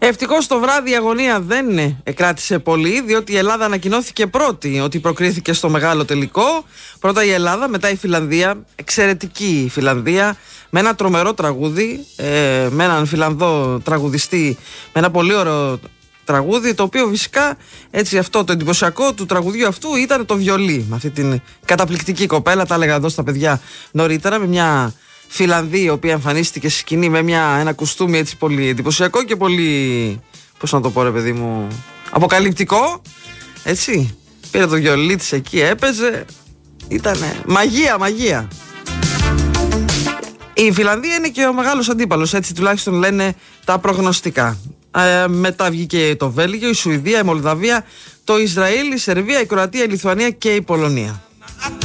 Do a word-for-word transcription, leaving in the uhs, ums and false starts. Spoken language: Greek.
Ευτυχώς το βράδυ η αγωνία δεν κράτησε πολύ, διότι η Ελλάδα ανακοινώθηκε πρώτη ότι προκρίθηκε στο μεγάλο τελικό. Πρώτα η Ελλάδα, μετά η Φιλανδία. Εξαιρετική η Φιλανδία, με ένα τρομερό τραγούδι, ε, με έναν Φιλανδό τραγουδιστή, με ένα πολύ ωραίο τραγούδι, το οποίο φυσικά έτσι αυτό το εντυπωσιακό του τραγουδιού αυτού ήταν το βιολί, με αυτή την καταπληκτική κοπέλα. Τα έλεγα εδώ στα παιδιά νωρίτερα, με μια Φιλανδή η οποία εμφανίστηκε στη σκηνή με μια, ένα κουστούμι έτσι πολύ εντυπωσιακό και πολύ, πώς να το πω ρε παιδί μου, αποκαλυπτικό, έτσι. Πήρε το βιολί της εκεί, έπαιζε, ήτανε μαγεία, μαγεία. Η Φιλανδία είναι και ο μεγάλος αντίπαλος, έτσι τουλάχιστον λένε τα προγνωστικά. Ε, μετά βγήκε το Βέλγιο, η Σουηδία, η Μολδαβία, το Ισραήλ, η Σερβία, η Κροατία, η Λιθουανία και η Πολωνία.